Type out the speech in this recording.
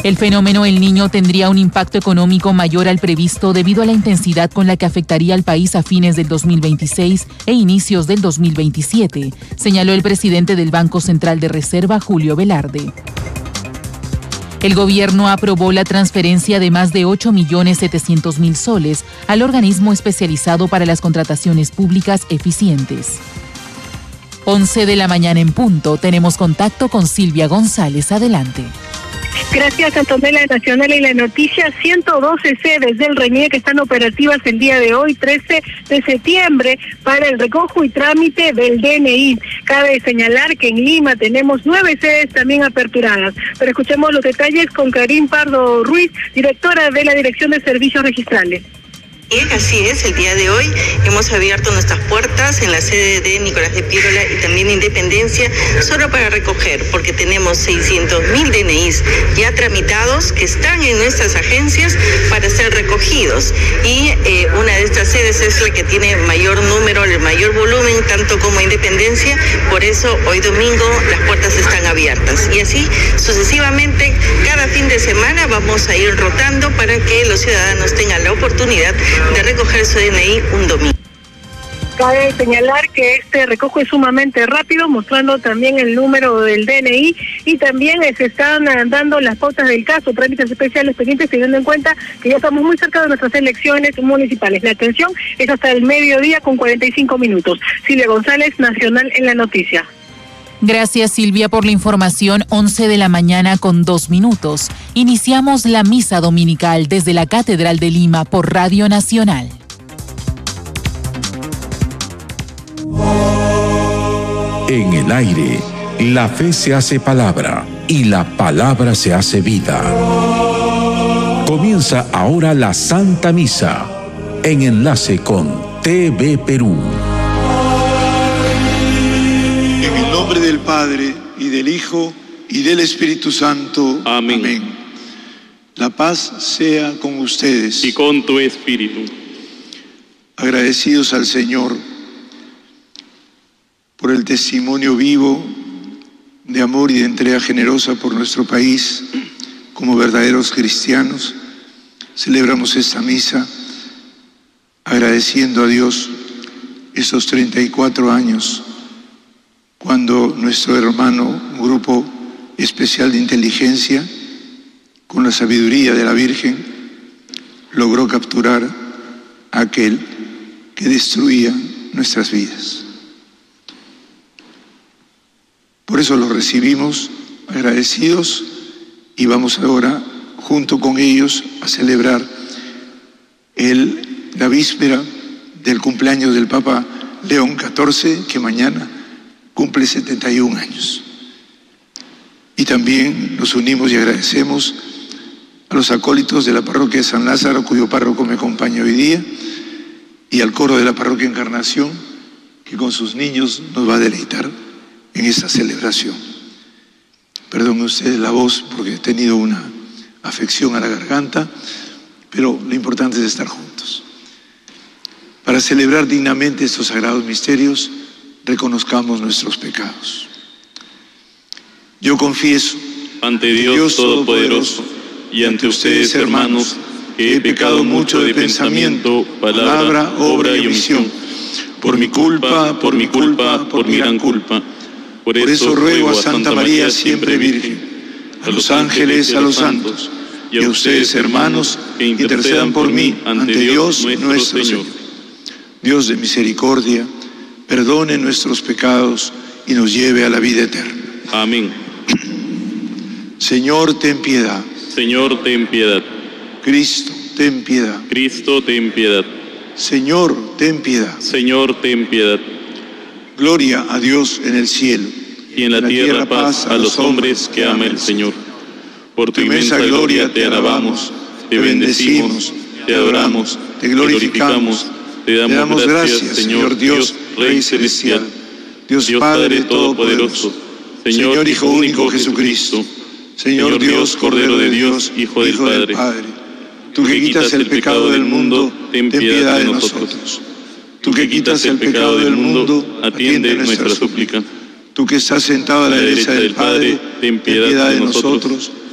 El fenómeno El Niño tendría un impacto económico mayor al previsto debido a la intensidad con la que afectaría al país a fines del 2026 e inicios del 2027, señaló el presidente del Banco Central de Reserva, Julio Velarde. El gobierno aprobó la transferencia de más de 8.700.000 soles al organismo especializado para las contrataciones públicas eficientes. 11 de la mañana en punto. Tenemos contacto con Silvia González. Adelante. Gracias, Antonella Nacional. Y la noticia: 112 sedes del RENIE que están operativas el día de hoy, 13 de septiembre, para el recojo y trámite del DNI. Cabe señalar que en Lima tenemos 9 sedes también aperturadas. Pero escuchemos los detalles con Karim Pardo Ruiz, directora de la Dirección de Servicios Registrales. Así es, el día de hoy hemos abierto nuestras puertas en la sede de Nicolás de Piérola y también Independencia solo para recoger, porque tenemos 600.000 DNIs ya tramitados que están en nuestras agencias para ser recogidos, y una de estas sedes es la que tiene mayor número, el mayor volumen, tanto como Independencia. Por eso hoy domingo las puertas están abiertas, y así sucesivamente cada fin de semana vamos a ir rotando para que los ciudadanos tengan la oportunidad de recoger su DNI un domingo. Cabe señalar que este recojo es sumamente rápido, mostrando también el número del DNI, y también se están dando las pautas del caso, trámites especiales pendientes, teniendo en cuenta que ya estamos muy cerca de nuestras elecciones municipales. La atención es hasta el mediodía con 45 minutos. Silvia González, Nacional en la Noticia. Gracias, Silvia, por la información. 11 de la mañana con 2 minutos. Iniciamos la misa dominical desde la Catedral de Lima por Radio Nacional. En el aire, la fe se hace palabra y la palabra se hace vida. Comienza ahora la Santa Misa, en enlace con TV Perú. En el nombre del Padre, y del Hijo, y del Espíritu Santo. Amén. Amén. La paz sea con ustedes. Y con tu espíritu. Agradecidos al Señor por el testimonio vivo de amor y de entrega generosa por nuestro país, como verdaderos cristianos, celebramos esta misa agradeciendo a Dios estos 34 años, cuando nuestro hermano, un grupo especial de inteligencia, con la sabiduría de la Virgen, logró capturar a aquel que destruía nuestras vidas. Por eso los recibimos agradecidos, y vamos ahora junto con ellos a celebrar la víspera del cumpleaños del Papa León XIV, que mañana cumple 71 años. Y también nos unimos y agradecemos a los acólitos de la parroquia de San Lázaro, cuyo párroco me acompaña hoy día, y al coro de la parroquia Encarnación, que con sus niños nos va a deleitar en esta celebración. Perdonen ustedes la voz porque he tenido una afección a la garganta, pero lo importante es estar juntos. Para celebrar dignamente estos sagrados misterios, reconozcamos nuestros pecados. Yo confieso ante Dios Todopoderoso y ante ustedes, hermanos, que he pecado mucho de pensamiento, palabra, obra y omisión, por mi culpa, por mi gran culpa. Por eso ruego a Santa María, siempre Virgen, a los ángeles, a los santos, y a ustedes, hermanos, que intercedan por mí ante Dios nuestro Señor. Dios de misericordia, perdone nuestros pecados y nos lleve a la vida eterna. Amén. Señor, ten piedad. Señor, ten piedad. Cristo, ten piedad. Cristo, ten piedad. Señor, ten piedad. Señor, ten piedad. Gloria a Dios en el cielo. Y en la tierra paz a los hombres que ama el Señor. Por tu inmensa gloria te alabamos, te bendecimos, te adoramos, te glorificamos, te damos gracias, Señor Dios, Rey celestial, Dios Padre todopoderoso, Señor Hijo único Jesucristo, Señor Dios, Cordero de Dios, Hijo del Padre. Tú que quitas el pecado del mundo, ten piedad de nosotros. Tú que quitas el pecado del mundo, atiende nuestra súplica. Tú que estás sentado a la derecha del Padre, ten piedad de nosotros.